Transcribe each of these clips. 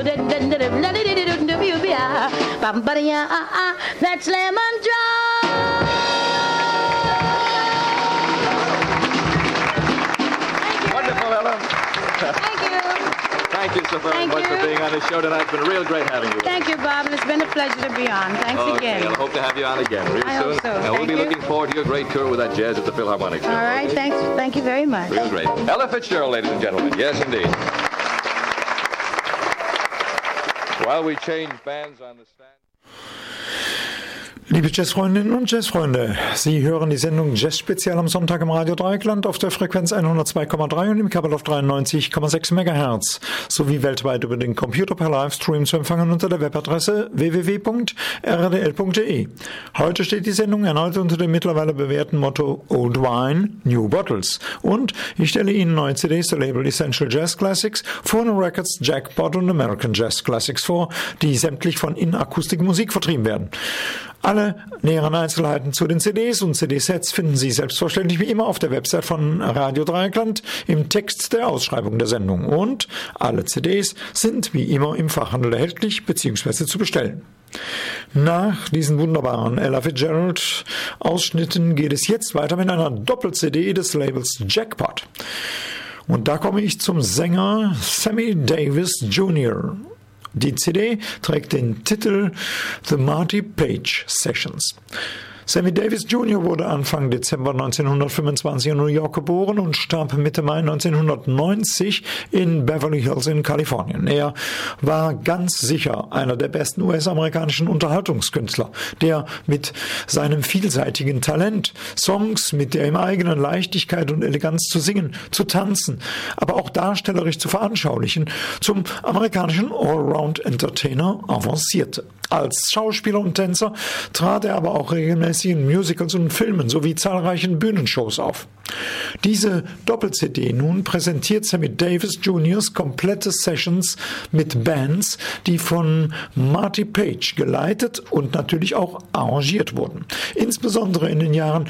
That's Lemon Drop. Wonderful, Ella. Thank you. Thank you so very much for being on the show tonight. It's been real great having you. Thank you, Bob, and it's been a pleasure to be on. Thanks again. I hope to have you on again real I soon. hope so. And we'll be looking forward to your great tour with that jazz at the Philharmonic. All right, thanks. Thank you very much. Real great. Ella Fitzgerald, ladies and gentlemen. Yes, indeed. While we change bands on the stand. Liebe Jazzfreundinnen und Jazzfreunde, Sie hören die Sendung Jazz Spezial am Sonntag im Radio Dreieckland auf der Frequenz 102,3 und im Kabel auf 93,6 MHz, sowie weltweit über den Computer per Livestream zu empfangen unter der Webadresse www.rdl.de. Heute steht die Sendung erneut unter dem mittlerweile bewährten Motto Old Wine, New Bottles. Und ich stelle Ihnen neue CDs der Label Essential Jazz Classics, Phono Records, Jackpot und American Jazz Classics vor, die sämtlich von In-Akustik Musik vertrieben werden. Alle näheren Einzelheiten zu den CDs und CD-Sets finden Sie selbstverständlich wie immer auf der Website von Radio Dreieckland im Text der Ausschreibung der Sendung. Und alle CDs sind wie immer im Fachhandel erhältlich bzw. zu bestellen. Nach diesen wunderbaren Ella Fitzgerald Ausschnitten geht es jetzt weiter mit einer Doppel-CD des Labels Jackpot. Und da komme ich zum Sänger Sammy Davis Jr. Die CD trägt den Titel The Marty Page Sessions. Sammy Davis Jr. wurde Anfang Dezember 1925 in New York geboren und starb Mitte Mai 1990 in Beverly Hills in Kalifornien. Er war ganz sicher einer der besten US-amerikanischen Unterhaltungskünstler, der mit seinem vielseitigen Talent, Songs mit der ihm eigenen Leichtigkeit und Eleganz zu singen, zu tanzen, aber auch darstellerisch zu veranschaulichen, zum amerikanischen Allround-Entertainer avancierte. Als Schauspieler und Tänzer trat er aber auch regelmäßig in Musicals und Filmen sowie zahlreichen Bühnenshows auf. Diese Doppel-CD nun präsentiert Sammy Davis Jr.'s komplette Sessions mit Bands, die von Marty Page geleitet und natürlich auch arrangiert wurden. Insbesondere in den Jahren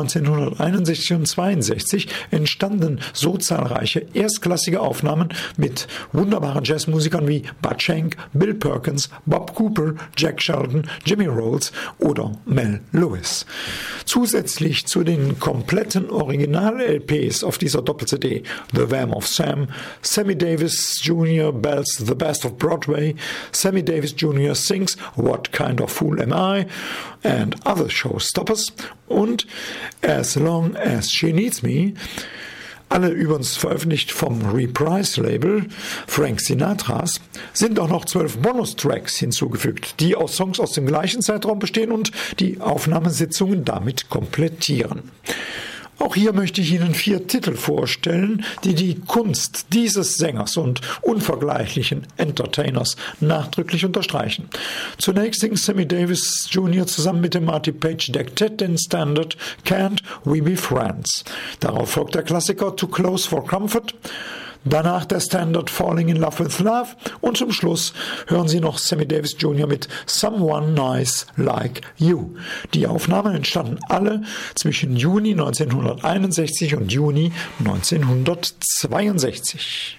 1961 und 1962 entstanden so zahlreiche erstklassige Aufnahmen mit wunderbaren Jazzmusikern wie Bud Shank, Bill Perkins, Bob Cooper, Jack Sheldon, Jimmy Rolls oder Mel Lewis. Zusätzlich zu den kompletten Original-LPs auf dieser Doppel-CD The Wham of Sam, Sammy Davis Jr. Bells The Best of Broadway, Sammy Davis Jr. Sings What Kind of Fool Am I and Other Showstoppers und As Long As She Needs Me, alle übrigens veröffentlicht vom Reprise-Label Frank Sinatras, sind auch noch 12 Bonustracks hinzugefügt, die aus Songs aus dem gleichen Zeitraum bestehen und die Aufnahmesitzungen damit komplettieren. Auch hier möchte ich Ihnen 4 Titel vorstellen, die die Kunst dieses Sängers und unvergleichlichen Entertainers nachdrücklich unterstreichen. Zunächst singt Sammy Davis Jr. zusammen mit dem Marty Page Dectet den Standard Can't We Be Friends. Darauf folgt der Klassiker Too Close for Comfort. Danach der Standard Falling in Love with Love und zum Schluss hören Sie noch Sammy Davis Jr. mit Someone Nice Like You. Die Aufnahmen entstanden alle zwischen Juni 1961 und Juni 1962.